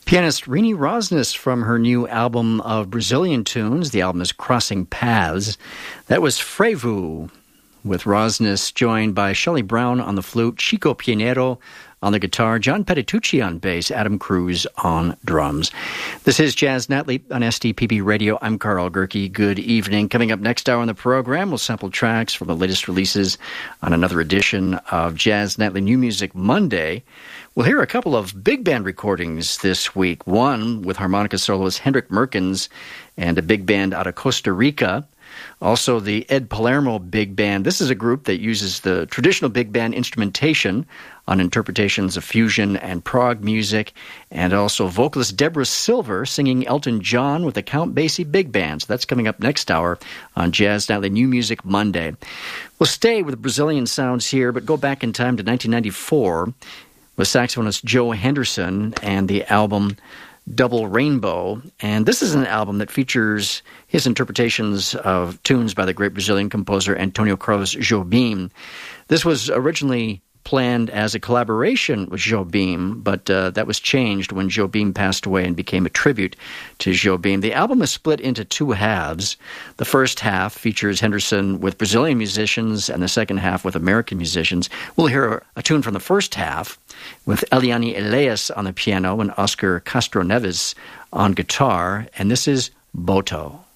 Pianist Rini Rosnes from her new album of Brazilian tunes. The album is Crossing Paths. That was Frevo, with Rosnes joined by Shelley Brown on the flute, Chico Pinheiro on the guitar, John Petitucci on bass, Adam Cruz on drums. This is Jazz Nightly on SDPB Radio. I'm Carl Gerke. Good evening. Coming up next hour on the program, we'll sample tracks from the latest releases on another edition of Jazz Nightly New Music Monday. We'll hear a couple of big band recordings this week. One with harmonica soloist Hendrik Merkens and a big band out of Costa Rica. Also, the Ed Palermo Big Band. This is a group that uses the traditional big band instrumentation on interpretations of fusion and prog music, and also vocalist Deborah Silver singing Elton John with the Count Basie Big Band. So that's coming up next hour on Jazz Nightly New Music Monday. We'll stay with Brazilian sounds here, but go back in time to 1994 with saxophonist Joe Henderson and the album Double Rainbow. And this is an album that features his interpretations of tunes by the great Brazilian composer Antonio Carlos Jobim. This was originally planned as a collaboration with Jobim, but that was changed when Jobim passed away and became a tribute to Jobim. The album is split into two halves. The first half features Henderson with Brazilian musicians and the second half with American musicians. We'll hear a tune from the first half with Eliane Elias on the piano and Oscar Castro Neves on guitar, and this is Boto.